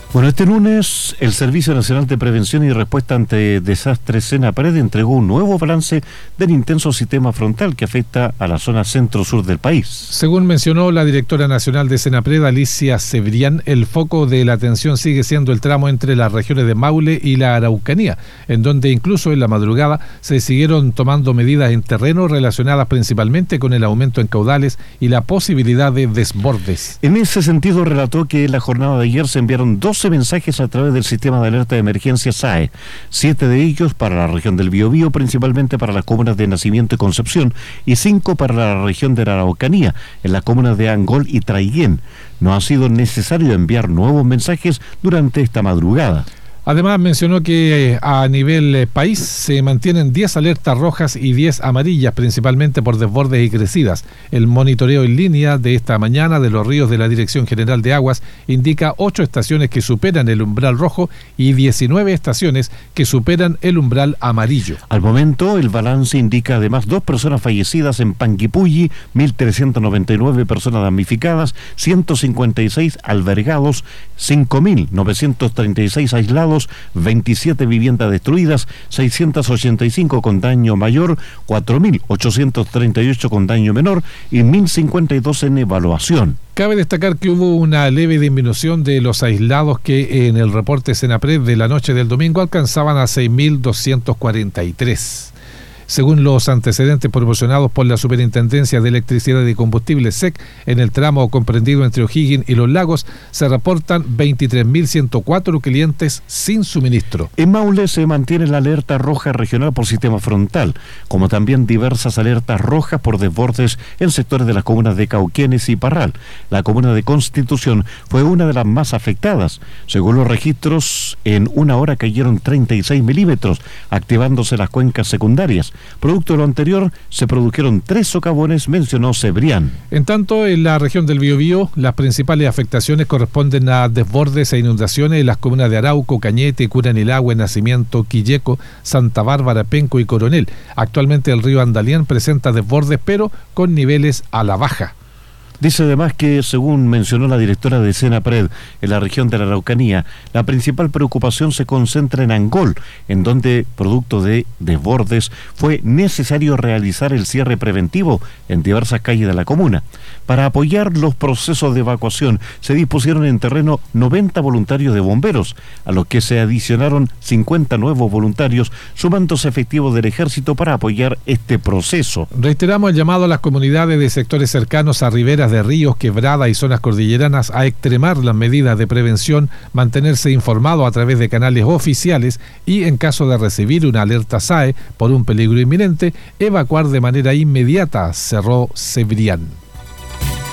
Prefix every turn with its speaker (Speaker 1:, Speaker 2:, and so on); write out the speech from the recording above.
Speaker 1: Bueno, este lunes el Servicio Nacional de Prevención y Respuesta ante Desastres Senapred entregó un nuevo balance del intenso sistema frontal que afecta a la zona centro-sur del país.
Speaker 2: Según mencionó la directora nacional de Senapred, Alicia Cebrián, el foco de la atención sigue siendo el tramo entre las regiones de Maule y la Araucanía, en donde incluso en la madrugada se siguieron tomando medidas en terreno relacionadas principalmente con el aumento en caudales y la posibilidad de desbordes.
Speaker 1: En ese sentido, relató que en la jornada de ayer se enviaron 12 mensajes a través del sistema de alerta de emergencia SAE, 7 de ellos para la región del Biobío, principalmente para las comunas de Nacimiento y Concepción, y 5 para la región de la Araucanía, en las comunas de Angol y Traiguén. No ha sido necesario enviar nuevos mensajes durante esta madrugada.
Speaker 2: Además, mencionó que a nivel país se mantienen 10 alertas rojas y 10 amarillas, principalmente por desbordes y crecidas. El monitoreo en línea de esta mañana de los ríos de la Dirección General de Aguas indica 8 estaciones que superan el umbral rojo y 19 estaciones que superan el umbral amarillo.
Speaker 1: Al momento, el balance indica además 2 personas fallecidas en Panguipulli, 1.399 personas damnificadas, 156 albergados, 5.936 aislados, 27 viviendas destruidas, 685 con daño mayor, 4.838 con daño menor y 1.052 en evaluación.
Speaker 2: Cabe destacar que hubo una leve disminución de los aislados que en el reporte Senapred de la noche del domingo alcanzaban a 6.243. Según los antecedentes proporcionados por la Superintendencia de Electricidad y Combustible SEC, en el tramo comprendido entre O'Higgins y Los Lagos se reportan 23.104 clientes sin suministro.
Speaker 1: En Maule se mantiene la alerta roja regional por sistema frontal, como también diversas alertas rojas por desbordes en sectores de las comunas de Cauquenes y Parral. La comuna de Constitución fue una de las más afectadas. Según los registros, en una hora cayeron 36 milímetros, activándose las cuencas secundarias. Producto de lo anterior, se produjeron 3 socavones, mencionó Cebrián.
Speaker 2: En tanto, en la región del Biobío, las principales afectaciones corresponden a desbordes e inundaciones en las comunas de Arauco, Cañete, Curanilahue, Nacimiento, Quilleco, Santa Bárbara, Penco y Coronel. Actualmente el río Andalián presenta desbordes, pero con niveles a la baja.
Speaker 1: Dice además que, según mencionó la directora de Senapred en la región de la Araucanía, la principal preocupación se concentra en Angol, en donde, producto de desbordes, fue necesario realizar el cierre preventivo en diversas calles de la comuna. Para apoyar los procesos de evacuación, se dispusieron en terreno 90 voluntarios de bomberos, a los que se adicionaron 50 nuevos voluntarios, sumándose efectivos del Ejército para apoyar este proceso.
Speaker 2: Reiteramos el llamado a las comunidades de sectores cercanos a riberas de ríos, quebradas y zonas cordilleranas a extremar las medidas de prevención, mantenerse informado a través de canales oficiales y, en caso de recibir una alerta SAE por un peligro inminente, evacuar de manera inmediata, cerró Cebrián.